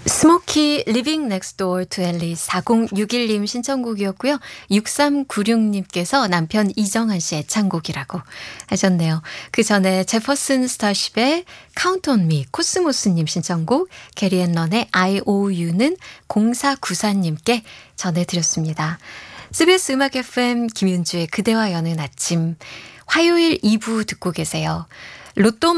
스모키 리빙 넥스트 도어 투 앨리스 4061님 신청곡이었고요. 6396님께서 남편 이정한 씨 애창곡이라고 하셨네요. 그 전에 제퍼슨 스타쉽의 카운트 온 미 코스모스님 신청곡 게리 앤 런의 IOU는 0494님께 전해드렸습니다. CBS 음악 FM 김윤주의 그대와 여는 아침 화요일 2부 듣고 계세요. 로또